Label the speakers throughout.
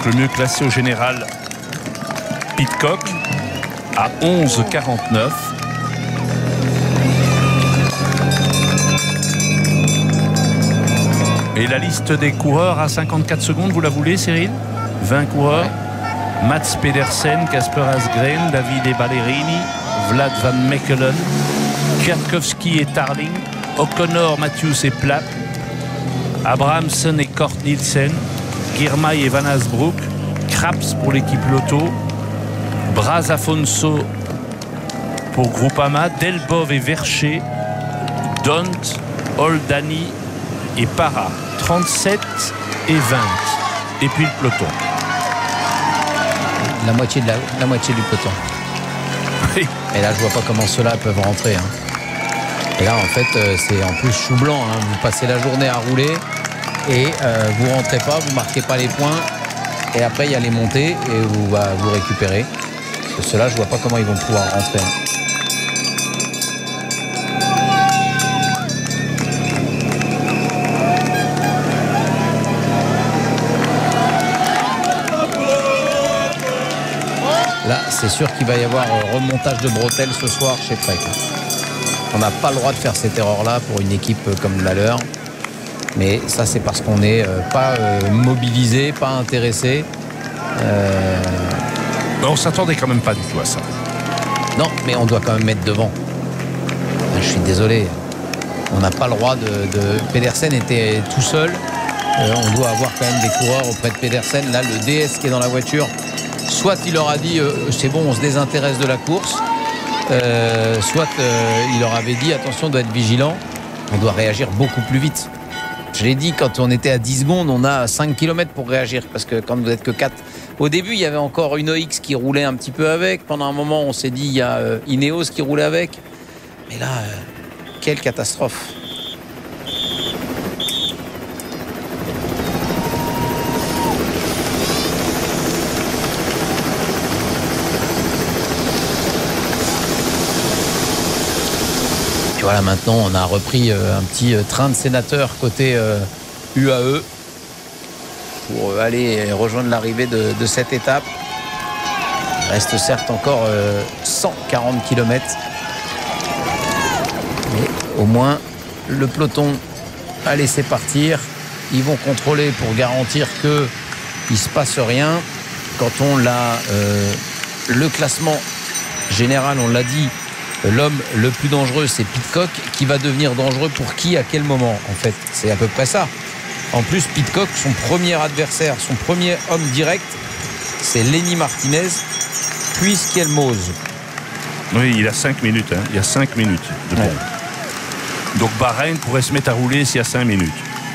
Speaker 1: le mieux classé au général, Pidcock, à 11,49. Et la liste des coureurs à 54 secondes, vous la voulez, Cyril? 20 coureurs. Ouais. Mats Pedersen, Kasper Asgreen, Davide Ballerini, Vlad Van Mechelen, Kwiatkowski et Tarling, O'Connor, Matthews et Platt, Abrahamsen et Kort Nielsen, Girmay et Van Asbroek, Craps pour l'équipe Lotto, Braz Afonso pour Groupama, Delbov et Vercher, Dont, Oldani et Para. 37 et 20. Et puis le peloton.
Speaker 2: La moitié du peloton.
Speaker 1: Oui.
Speaker 2: Et là, je vois pas comment ceux-là peuvent rentrer. Et là, en fait, c'est en plus chou blanc. Vous passez la journée à rouler et vous rentrez pas, vous marquez pas les points. Et après, il y a les montées et vous récupérez. Parce que ceux-là, je vois pas comment ils vont pouvoir rentrer. Là, c'est sûr qu'il va y avoir remontage de bretelles ce soir chez Trek. On n'a pas le droit de faire cette erreur-là pour une équipe comme la leur. Mais ça, c'est parce qu'on n'est pas mobilisé, pas intéressé.
Speaker 1: On s'attendait quand même pas du tout à ça.
Speaker 2: Non, mais on doit quand même mettre devant. Je suis désolé. On n'a pas le droit de... Pedersen était tout seul. On doit avoir quand même des coureurs auprès de Pedersen. Là, le DS qui est dans la voiture... Soit il leur a dit c'est bon, on se désintéresse de la course, soit il leur avait dit attention, on doit être vigilant, on doit réagir beaucoup plus vite. Je l'ai dit, quand on était à 10 secondes, on a 5 km pour réagir, parce que quand vous n'êtes que 4. Au début, il y avait encore une OX qui roulait un petit peu avec. Pendant un moment, on s'est dit il y a Ineos qui roulait avec. Mais là, quelle catastrophe. Voilà, maintenant on a repris un petit train de sénateur côté UAE pour aller rejoindre l'arrivée de cette étape. Il reste certes encore 140 km, mais au moins le peloton a laissé partir. Ils vont contrôler pour garantir qu'il ne se passe rien. Quand on a le classement général, on l'a dit, l'homme le plus dangereux, c'est Pidcock. Qui va devenir dangereux pour qui, à quel moment, en fait? C'est à peu près ça. En plus, Pidcock, son premier adversaire, son premier homme direct, c'est Lenny Martinez, puis Skelmose.
Speaker 1: Oui, il a 5 minutes. Il y a 5 minutes de bon. Donc Bahreïn pourrait se mettre à rouler s'il y a 5 minutes.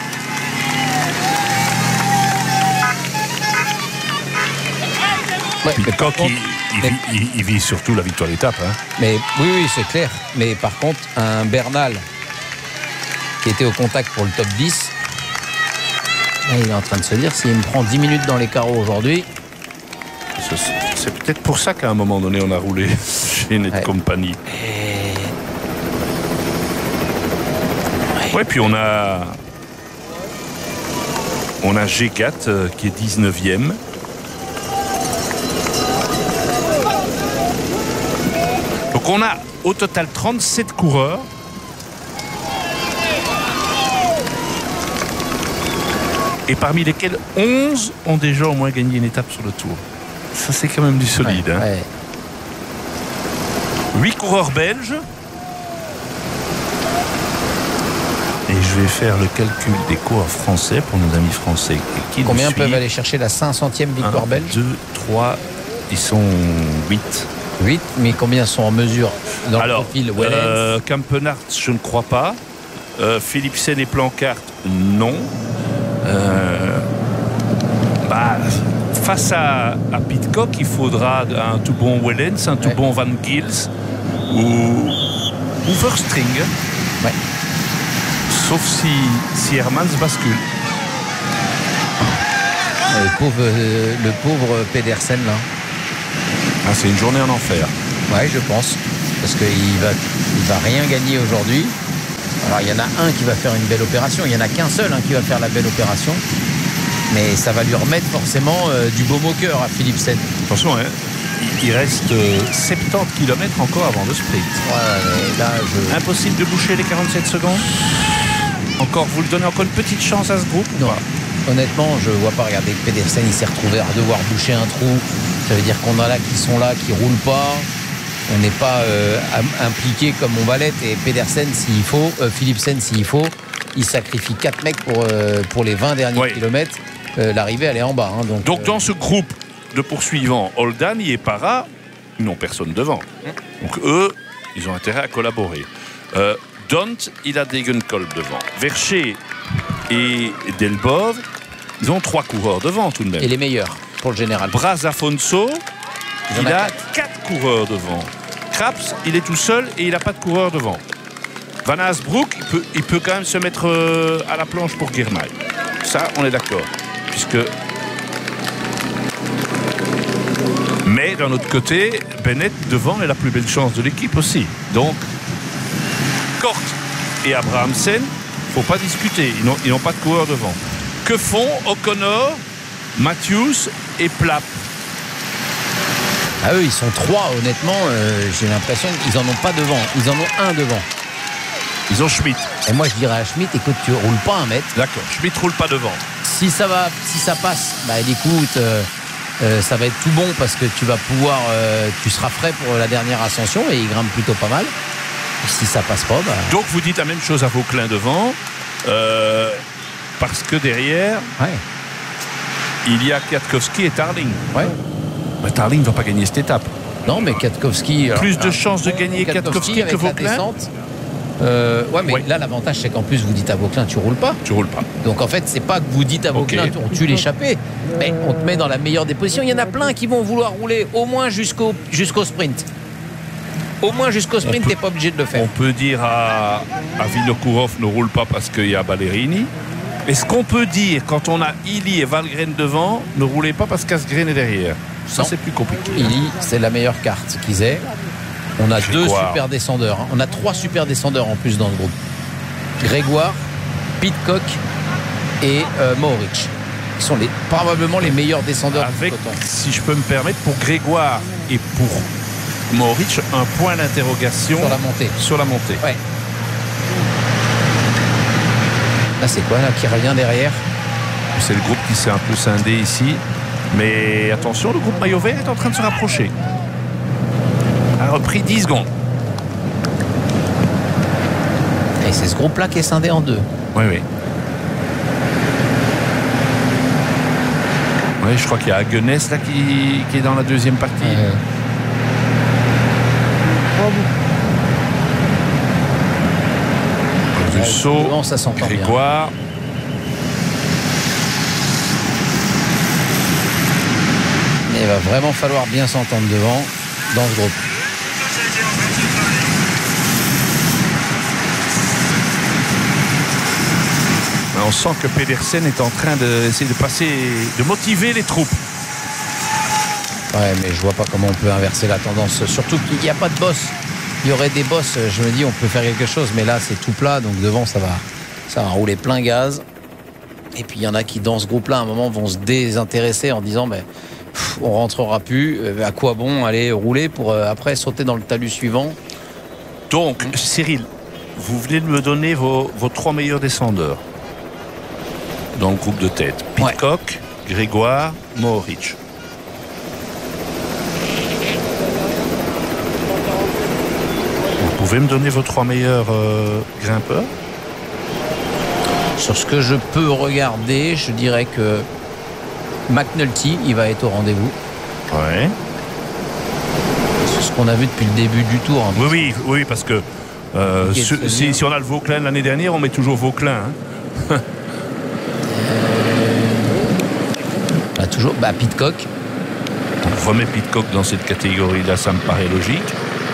Speaker 2: Ouais,
Speaker 1: Pidcock, il vit surtout la victoire d'étape.
Speaker 2: Mais oui, c'est clair. Mais par contre, un Bernal qui était au contact pour le top 10, il est en train de se dire, s'il me prend 10 minutes dans les carreaux aujourd'hui...
Speaker 1: C'est peut-être pour ça qu'à un moment donné, on a roulé chez Net Company. Ouais, puis on a G4 qui est 19e. Donc on a au total 37 coureurs. Et parmi lesquels 11 ont déjà au moins gagné une étape sur le Tour. Ça, c'est quand même du solide. 8 coureurs belges. Et je vais faire le calcul des coureurs français pour nos amis français.
Speaker 2: Combien peuvent aller chercher la 500e victoire belge?
Speaker 1: 2, 3, ils sont 8.
Speaker 2: 8, mais combien sont en mesure dans le profil?
Speaker 1: Kampenarts, je ne crois pas. Philipsen et Plancart, non. Face à Pidcock, il faudra un tout bon Wellens, un tout bon Van Gils ou Verstring.
Speaker 2: Ouais.
Speaker 1: Sauf si Hermans bascule.
Speaker 2: Le pauvre Pedersen là.
Speaker 1: C'est une journée en enfer.
Speaker 2: Ouais, je pense. Parce qu'il va rien gagner aujourd'hui. Alors il y en a un qui va faire une belle opération. Il n'y en a qu'un seul qui va faire la belle opération. Mais ça va lui remettre forcément du baume au cœur à Philipsen.
Speaker 1: Attention, hein, il reste 70 km encore avant le sprint.
Speaker 2: Ouais, là,
Speaker 1: Impossible de boucher les 47 secondes. Encore, vous lui donnez encore une petite chance à ce groupe?
Speaker 2: Non. Honnêtement, je ne vois pas. Regardez, Pedersen, il s'est retrouvé à devoir boucher un trou. Ça veut dire qu'on a là qui sont là, qui ne roulent pas. On n'est pas impliqué comme on va l'être. Et Pedersen, s'il faut, Philipsen, s'il faut, il sacrifie 4 mecs pour les 20 derniers kilomètres. L'arrivée, elle est en bas. Hein,
Speaker 1: donc dans ce groupe de poursuivants, Holdan et Parra, ils n'ont personne devant. Donc eux, ils ont intérêt à collaborer. Dont, il a Degenkolb devant. Vercher et Delbove, ils ont 3 coureurs devant tout de même.
Speaker 2: Et les meilleurs pour le général.
Speaker 1: Brazafonso, il a 4 coureurs devant. Krapps, il est tout seul et il n'a pas de coureur devant. Van Aesbroek, il peut quand même se mettre à la planche pour Girmay. Ça, on est d'accord. Mais d'un autre côté, Bennett devant est la plus belle chance de l'équipe aussi. Donc, Kort et Abrahamsen, il ne faut pas discuter. Ils n'ont pas de coureur devant. Que font O'Connor, Matthews et Plapp?
Speaker 2: Eux, ils sont 3, honnêtement. J'ai l'impression qu'ils n'en ont pas devant. Ils en ont un devant.
Speaker 1: Ils ont Schmitt.
Speaker 2: Et moi, je dirais à Schmitt, écoute, tu roules pas 1 mètre.
Speaker 1: D'accord, Schmitt roule pas devant.
Speaker 2: Si ça passe, écoute, ça va être tout bon parce que tu vas pouvoir, tu seras frais pour la dernière ascension et il grimpe plutôt pas mal. Si ça passe pas,
Speaker 1: Donc vous dites la même chose à Vauclin devant, parce que derrière, il y a Kwiatkowski et Tarling.
Speaker 2: Ouais.
Speaker 1: Tarling ne va pas gagner cette étape.
Speaker 2: Non, mais Kwiatkowski.
Speaker 1: Plus de chances de gagner Kwiatkowski que Vauclin.
Speaker 2: Mais là l'avantage c'est qu'en plus vous dites à Vauclin tu roules pas.
Speaker 1: Tu roules pas.
Speaker 2: Donc en fait c'est pas que vous dites à Vauclin on tue l'échappée, mais on te met dans la meilleure des positions. Il y en a plein qui vont vouloir rouler au moins jusqu'au sprint. Au moins jusqu'au sprint, t'es pas obligé de le faire.
Speaker 1: On peut dire à Vinokourov ne roule pas parce qu'il y a Ballerini. Est-ce qu'on peut dire quand on a Illy et Valgren devant, ne roulez pas parce qu'Asgren est derrière? Ça c'est plus compliqué.
Speaker 2: Illy, c'est la meilleure carte qu'ils aient. On a 2 super descendeurs. On a 3 super descendeurs en plus dans le groupe. Grégoire, Pidcock et Mohoric. Ils sont probablement les meilleurs descendeurs du peloton.
Speaker 1: Si je peux me permettre, pour Grégoire et pour Mohoric, un point d'interrogation sur la montée.
Speaker 2: Ouais. Là, c'est quoi là qui revient derrière?
Speaker 1: C'est le groupe qui s'est un peu scindé ici. Mais attention, le groupe maillot vert est en train de se rapprocher. A repris 10 secondes.
Speaker 2: Et c'est ce groupe-là qui est scindé en 2.
Speaker 1: Oui. Oui, je crois qu'il y a Haguenès là qui est dans la deuxième partie. Russo,
Speaker 2: ça s'entend
Speaker 1: Grégoire.
Speaker 2: bien. Il va vraiment falloir bien s'entendre devant dans ce groupe.
Speaker 1: On sent que Pedersen est en train d'essayer de motiver les troupes.
Speaker 2: Ouais, mais je vois pas comment on peut inverser la tendance. Surtout qu'il n'y a pas de boss. Il y aurait des boss, je me dis on peut faire quelque chose, mais là c'est tout plat, donc devant ça va rouler plein gaz. Et puis il y en a qui dans ce groupe-là à un moment vont se désintéresser en disant on rentrera plus, à quoi bon aller rouler pour après sauter dans le talus suivant.
Speaker 1: Donc Cyril, vous venez de me donner vos 3 meilleurs descendeurs dans le groupe de tête. Pidcock, Grégoire, Mohoric. Vous pouvez me donner vos 3 meilleurs grimpeurs?
Speaker 2: Sur ce que je peux regarder, je dirais que McNulty, il va être au rendez-vous.
Speaker 1: Ouais.
Speaker 2: C'est ce qu'on a vu depuis le début du tour. Hein.
Speaker 1: Oui, parce que si on a le Vauclin l'année dernière, on met toujours Vauclin. Hein.
Speaker 2: Toujours Pidcock.
Speaker 1: On remet Pidcock dans cette catégorie-là, ça me paraît logique.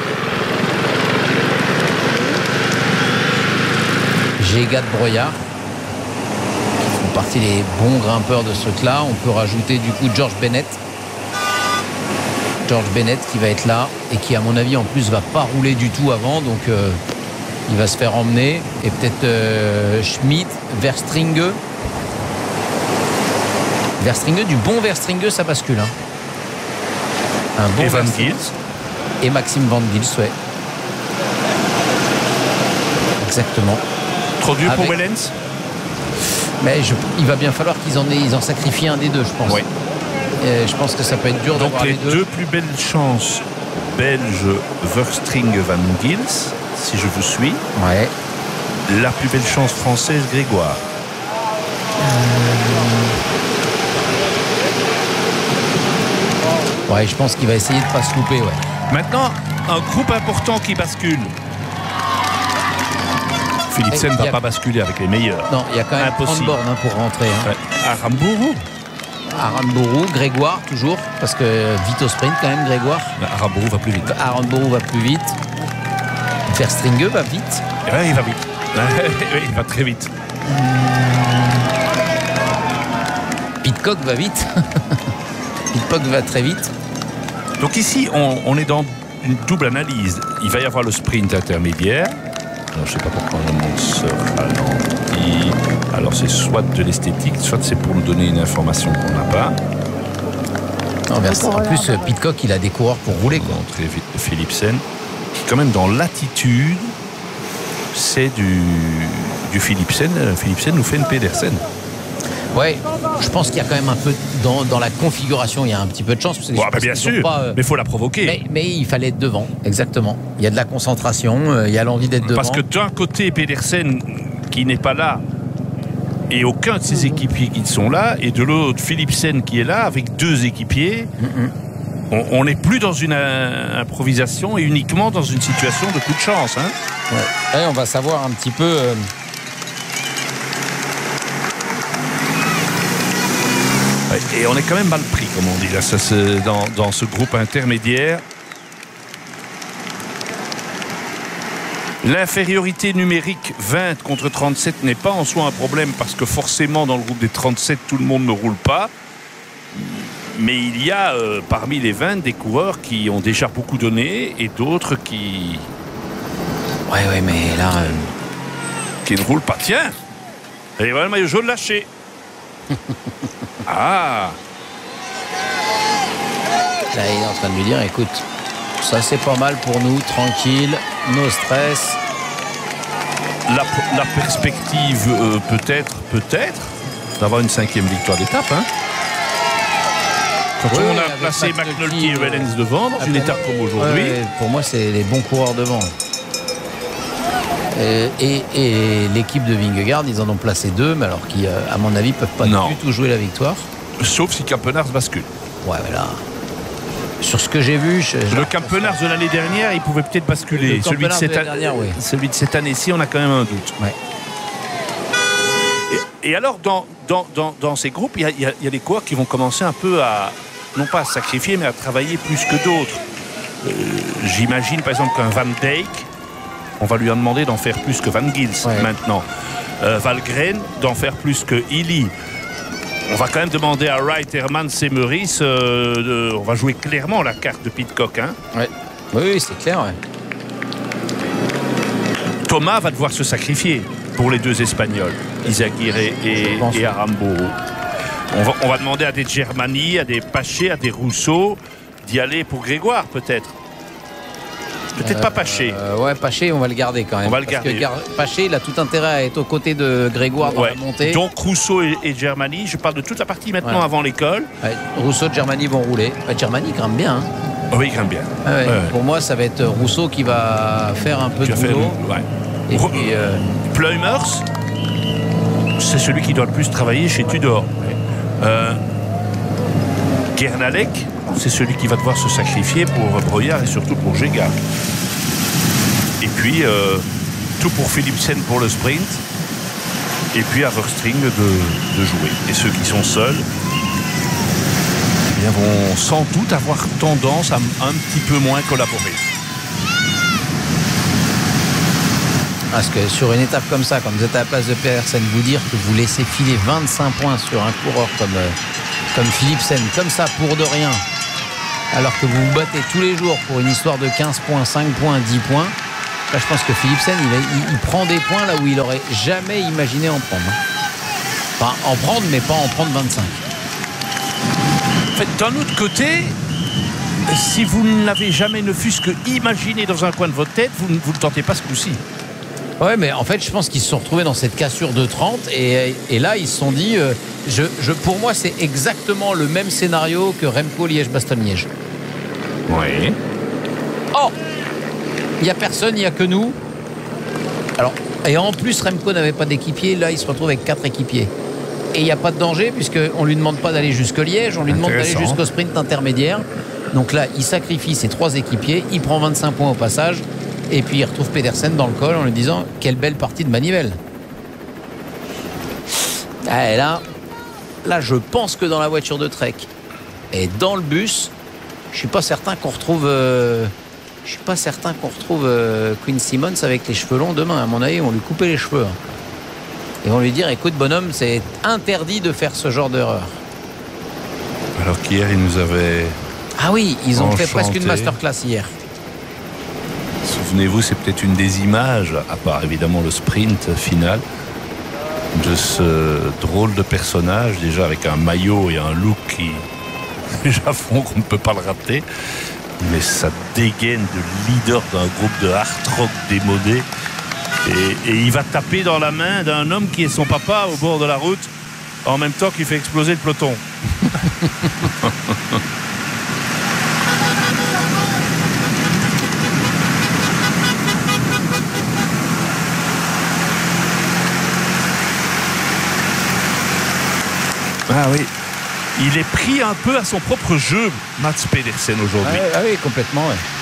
Speaker 2: Gégat de Broyard, qui font partie des bons grimpeurs de ce truc-là. On peut rajouter du coup George Bennett. George Bennett qui va être là et qui, à mon avis, en plus, va pas rouler du tout avant. Donc, il va se faire emmener. Et peut-être Schmitt, Verstringe. Verstringeux, du bon Verstringeux, ça bascule. Hein. Un bon
Speaker 1: Et Van
Speaker 2: Verstringeux.
Speaker 1: Gils.
Speaker 2: Et Maxime Van Gils, ouais. Exactement.
Speaker 1: Trop dur pour
Speaker 2: Avec-
Speaker 1: Wellens.
Speaker 2: Mais il va bien falloir qu'ils en sacrifient un des deux, je pense.
Speaker 1: Oui.
Speaker 2: Et je pense que ça peut être dur
Speaker 1: Donc
Speaker 2: d'avoir
Speaker 1: les
Speaker 2: les
Speaker 1: deux plus belles chances belges, Verstringeux, Van Gils, si je vous suis.
Speaker 2: Ouais.
Speaker 1: La plus belle chance française, Grégoire.
Speaker 2: Ouais, je pense qu'il va essayer de pas se louper, ouais.
Speaker 1: Maintenant, un groupe important qui bascule. Philipsen
Speaker 2: Et
Speaker 1: ne
Speaker 2: il y
Speaker 1: va
Speaker 2: a-
Speaker 1: pas basculer avec les meilleurs.
Speaker 2: Non, il y a quand même 30
Speaker 1: Impossible.
Speaker 2: bornes hein, pour rentrer. Hein.
Speaker 1: Ouais. Aramburu.
Speaker 2: Aranburu, Grégoire toujours, parce que vite au sprint quand même, Grégoire.
Speaker 1: Aramburu va plus vite.
Speaker 2: Aranburu va plus vite. Verstringeux va vite.
Speaker 1: Ouais, il va vite. Ouais, il va très vite.
Speaker 2: Pidcock va vite. Pidcock va très vite.
Speaker 1: Donc ici, on est dans une double analyse. Il va y avoir le sprint intermédiaire. Alors, je ne sais pas pourquoi on monte ce ralenti. Alors c'est soit de l'esthétique, soit c'est pour nous donner une information qu'on n'a pas.
Speaker 2: Non, en plus, Pidcock, il a des coureurs pour rouler. Quoi.
Speaker 1: Très vite Philipsen, qui quand même dans l'attitude, c'est du Philipsen. Philipsen nous fait une Pedersen.
Speaker 2: Ouais, je pense qu'il y a quand même un peu dans la configuration, il y a un petit peu de chance. Parce que je pense
Speaker 1: Bien
Speaker 2: qu'ils ont
Speaker 1: sûr,
Speaker 2: pas,
Speaker 1: mais il faut la provoquer.
Speaker 2: mais il fallait être devant, exactement. Il y a de la concentration, il y a l'envie d'être devant.
Speaker 1: Parce que d'un côté, Pedersen qui n'est pas là, et aucun de ses équipiers qui sont là, et de l'autre, Philipsen qui est là, avec deux équipiers, on n'est plus dans une improvisation et uniquement dans une situation de coup de chance. Hein.
Speaker 2: Ouais. On va savoir un petit peu...
Speaker 1: Et on est quand même mal pris, comme on dit, là, dans ce groupe intermédiaire. L'infériorité numérique 20 contre 37 n'est pas en soi un problème parce que forcément dans le groupe des 37 tout le monde ne roule pas, mais il y a parmi les 20 des coureurs qui ont déjà beaucoup donné et d'autres qui
Speaker 2: Ouais, mais là...
Speaker 1: qui ne roulent pas. Tiens, et voilà le maillot jaune lâché. Ah,
Speaker 2: Là, il est en train de lui dire, écoute, ça c'est pas mal pour nous, tranquille, no stress.
Speaker 1: la perspective peut-être d'avoir une 5e victoire d'étape. Hein. Quand
Speaker 2: Oui,
Speaker 1: on a
Speaker 2: avec
Speaker 1: placé
Speaker 2: McNulty,
Speaker 1: McNulty et Wellens devant dans une
Speaker 2: pour
Speaker 1: étape
Speaker 2: moi-
Speaker 1: comme aujourd'hui.
Speaker 2: Ouais, pour moi, c'est les bons coureurs devant. Et l'équipe de Vingegaard, ils en ont placé 2, mais alors qui, à mon avis, peuvent pas
Speaker 1: Non.
Speaker 2: du tout jouer la victoire.
Speaker 1: Sauf si Campenars bascule.
Speaker 2: Ouais, mais là, sur ce que j'ai vu,
Speaker 1: Le Campenars de l'année dernière, il pouvait peut-être basculer.
Speaker 2: Le
Speaker 1: Celui de,
Speaker 2: Campenars de l'année dernière, oui.
Speaker 1: celui de cette année-ci, on a quand même un doute.
Speaker 2: Ouais.
Speaker 1: Et alors, dans ces groupes, il y a des coureurs qui vont commencer un peu à, non pas à sacrifier, mais à travailler plus que d'autres. J'imagine, par exemple, qu'un Van Dijk, on va lui en demander d'en faire plus que Van Gils maintenant. Valgren, d'en faire plus que Illy. On va quand même demander à Wright, Hermans et Meurice, on va jouer clairement la carte de Pidcock. Hein.
Speaker 2: Ouais. Oui, c'est clair. Ouais.
Speaker 1: Thomas va devoir se sacrifier pour les deux Espagnols, Izagirre et Aramburu. On va demander à des Germani, à des Paché, à des Rousseau d'y aller pour Grégoire, peut-être. Peut-être pas Paché.
Speaker 2: Ouais, Paché, on va le garder quand même.
Speaker 1: On va le garder.
Speaker 2: Parce que Paché, il a tout intérêt à être aux côtés de Grégoire dans
Speaker 1: Ouais.
Speaker 2: la montée.
Speaker 1: Donc Rousseau et Germani, je parle de toute la partie maintenant avant l'école.
Speaker 2: Ouais, Rousseau de Germany vont rouler. Germany grimpe bien. Hein.
Speaker 1: Oui, il grimpe bien.
Speaker 2: Ah ouais.
Speaker 1: Ouais.
Speaker 2: Pour moi, ça va être Rousseau qui va faire un peu
Speaker 1: Tu
Speaker 2: de
Speaker 1: as fait,
Speaker 2: boulot.
Speaker 1: ouais.
Speaker 2: Et puis,
Speaker 1: Pluimers, c'est celui qui doit le plus travailler chez Tudor. Guernalec, c'est celui qui va devoir se sacrifier pour Breuillard et surtout pour Gégard. Et puis, tout pour Philipsen pour le sprint. Et puis à Verstring de jouer. Et ceux qui sont seuls eh bien, vont sans doute avoir tendance à un petit peu moins collaborer.
Speaker 2: parce que sur une étape comme ça, quand vous êtes à la place de Pedersen, vous dire que vous laissez filer 25 points sur un coureur comme Philipsen, comme ça pour de rien, alors que vous vous battez tous les jours pour une histoire de 15 points, 5 points, 10 points, là je pense que Philipsen il prend des points là où il aurait jamais imaginé en prendre. Enfin en prendre, mais pas en prendre 25.
Speaker 1: fait, d'un autre côté, si vous ne l'avez jamais ne fût-ce que imaginé dans un coin de votre tête, vous ne le tentez pas ce coup-ci.
Speaker 2: Ouais, mais en fait, je pense qu'ils se sont retrouvés dans cette cassure de 30 et là, ils se sont dit, pour moi, c'est exactement le même scénario que Remco Liège-Bastogne-Liège.
Speaker 1: Oui.
Speaker 2: Oh, il n'y a personne, il n'y a que nous. Alors, et en plus, Remco n'avait pas d'équipier. Là, il se retrouve avec 4 équipiers. Et il n'y a pas de danger puisqu'on ne lui demande pas d'aller jusque Liège, on lui demande d'aller jusqu'au sprint intermédiaire. Donc là, il sacrifie ses 3 équipiers, il prend 25 points au passage. Et puis il retrouve Pedersen dans le col en lui disant quelle belle partie de manivelle. Et là, je pense que dans la voiture de Trek et dans le bus, je suis pas certain qu'on retrouve Quinn Simmons avec les cheveux longs demain. À mon avis, ils vont lui couper les cheveux. Ils vont lui dire écoute bonhomme, c'est interdit de faire ce genre d'erreur.
Speaker 1: Alors qu'hier, ils nous avaient...
Speaker 2: Ah oui, ils ont fait presque une masterclass hier.
Speaker 1: Souvenez-vous, c'est peut-être une des images, à part évidemment le sprint final, de ce drôle de personnage, déjà avec un maillot et un look qui déjà font qu'on ne peut pas le rater, mais sa dégaine de leader d'un groupe de hard rock démodé, et il va taper dans la main d'un homme qui est son papa au bord de la route, en même temps qu'il fait exploser le peloton. Ah oui, il est pris un peu à son propre jeu, Mats Pedersen, aujourd'hui.
Speaker 2: Ah oui, complètement. Ouais.